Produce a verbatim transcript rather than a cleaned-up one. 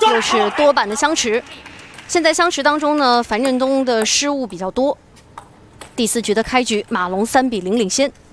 又是多板的相持。现在相持当中呢，樊振东的失误比较多。第四局的开局，马龙三比零领先。